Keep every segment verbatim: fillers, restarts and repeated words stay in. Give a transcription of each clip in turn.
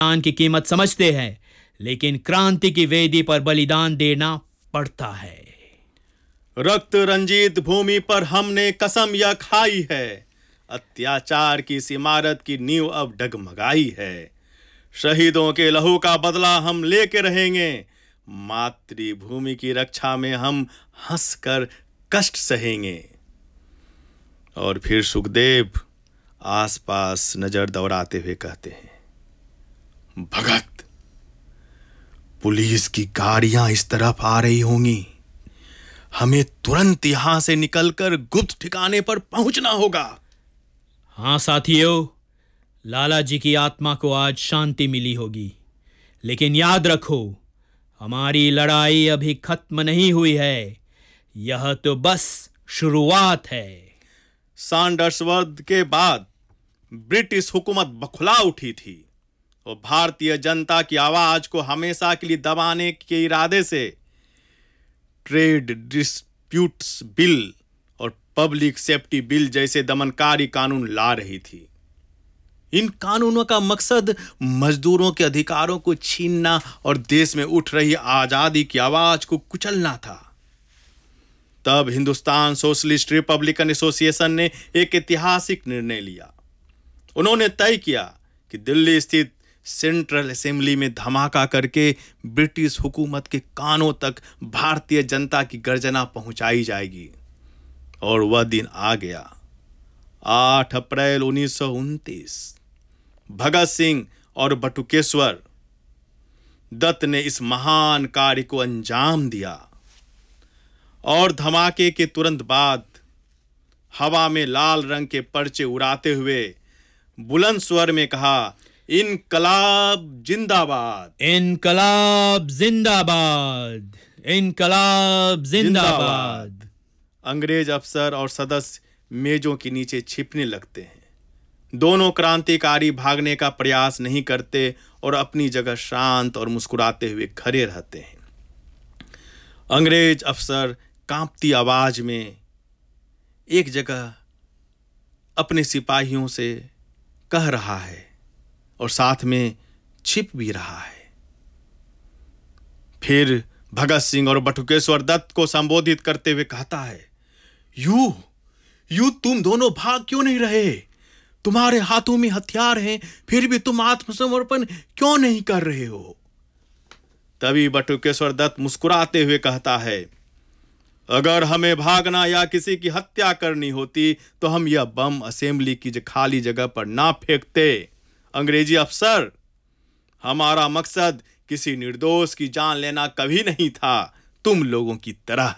बलिदान की कीमत समझते हैं, लेकिन क्रांति की वेदी पर बलिदान देना पड़ता है। रक्त रंजित भूमि पर हमने कसम यह खाई है, अत्याचार की इस इमारत की नींव अब डगमगाई है। शहीदों के लहू का बदला हम लेके रहेंगे, मातृभूमि की रक्षा में हम हंसकर कष्ट सहेंगे। और फिर सुखदेव आसपास नजर दौड़ाते हुए कहते हैं, भगत, पुलिस की गाड़ियां इस तरफ आ रही होंगी, हमें तुरंत यहां से निकलकर गुप्त ठिकाने पर पहुंचना होगा। हाँ साथियों, लाला जी की आत्मा को आज शांति मिली होगी, लेकिन याद रखो, हमारी लड़ाई अभी खत्म नहीं हुई है, यह तो बस शुरुआत है। सैंडर्सवर्थ के बाद ब्रिटिश हुकूमत बखुला उठी थी और भारतीय जनता की आवाज को हमेशा के लिए दबाने के इरादे से ट्रेड डिस्प्यूट्स बिल और पब्लिक सेफ्टी बिल जैसे दमनकारी कानून ला रही थी। इन कानूनों का मकसद मजदूरों के अधिकारों को छीनना और देश में उठ रही आजादी की आवाज को कुचलना था। तब हिंदुस्तान सोशलिस्ट रिपब्लिकन एसोसिएशन ने एक ऐतिहासिक निर्णय लिया। उन्होंने तय किया कि दिल्ली स्थित सेंट्रल असेंबली में धमाका करके ब्रिटिश हुकूमत के कानों तक भारतीय जनता की गर्जना पहुंचाई जाएगी। और वह दिन आ गया, आठ अप्रैल उन्नीस सौ उनतीस। भगत सिंह और बटुकेश्वर दत्त ने इस महान कार्य को अंजाम दिया और धमाके के तुरंत बाद हवा में लाल रंग के पर्चे उड़ाते हुए बुलंद स्वर में कहा, इनकलाब जिंदाबाद, इनकलाब जिंदाबाद, इनकलाब जिंदाबाद। अंग्रेज अफसर और सदस्य मेजों के नीचे छिपने लगते हैं। दोनों क्रांतिकारी भागने का प्रयास नहीं करते और अपनी जगह शांत और मुस्कुराते हुए खड़े रहते हैं। अंग्रेज अफसर कांपती आवाज में एक जगह अपने सिपाहियों से कह रहा है और साथ में छिप भी रहा है। फिर भगत सिंह और बटुकेश्वर दत्त को संबोधित करते हुए कहता है, यू यू तुम दोनों भाग क्यों नहीं रहे? तुम्हारे हाथों में हथियार हैं, फिर भी तुम आत्मसमर्पण क्यों नहीं कर रहे हो? तभी बटुकेश्वर दत्त मुस्कुराते हुए कहता है, अगर हमें भागना या किसी की हत्या करनी होती तो हम यह बम असेंबली की खाली जगह पर ना फेंकते। अंग्रेजी अफसर, हमारा मकसद किसी निर्दोष की जान लेना कभी नहीं था, तुम लोगों की तरह।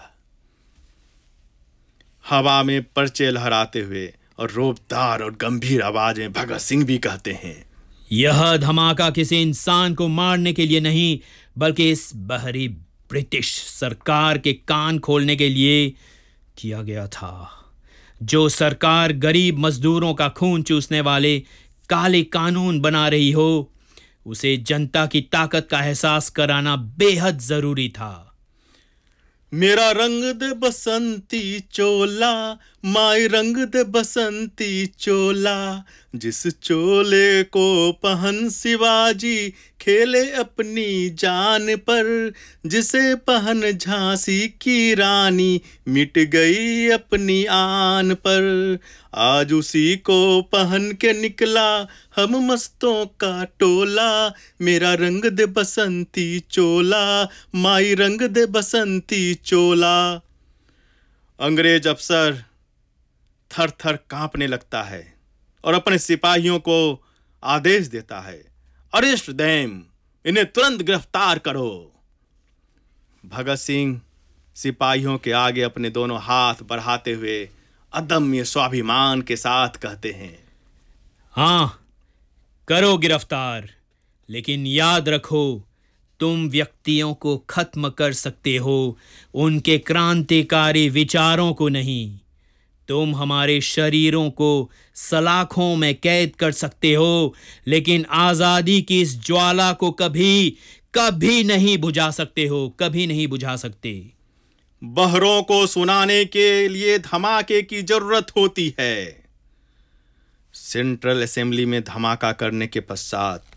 हवा में पर्चे लहराते हुए और रोबदार और गंभीर आवाज में भगत सिंह भी कहते हैं, यह धमाका किसी इंसान को मारने के लिए नहीं, बल्कि इस बहरी ब्रिटिश सरकार के कान खोलने के लिए किया गया था। जो सरकार गरीब मजदूरों का खून चूसने वाले काले कानून बना रही हो, उसे जनता की ताकत का एहसास कराना बेहद जरूरी था। मेरा रंग दे बसंती चोला, माई रंग दे बसंती चोला, जिस चोले को पहन शिवाजी खेले अपनी जान पर, जिसे पहन झांसी की रानी मिट गई अपनी आन पर। आज उसी को पहन के निकला हम मस्तों का टोला, मेरा रंग दे बसंती चोला, माई रंग दे बसंती चोला। अंग्रेज अफसर थर थर कांपने लगता है और अपने सिपाहियों को आदेश देता है, अरेस्ट देम, इन्हें तुरंत गिरफ्तार करो। भगत सिंह सिपाहियों के आगे अपने दोनों हाथ बढ़ाते हुए अदम्य स्वाभिमान के साथ कहते हैं, हाँ, करो गिरफ्तार, लेकिन याद रखो, तुम व्यक्तियों को खत्म कर सकते हो, उनके क्रांतिकारी विचारों को नहीं। तुम हमारे शरीरों को सलाखों में कैद कर सकते हो, लेकिन आजादी की इस ज्वाला को कभी कभी नहीं बुझा सकते हो, कभी नहीं बुझा सकते। बहरों को सुनाने के लिए धमाके की जरूरत होती है। सेंट्रल असेंबली में धमाका करने के पश्चात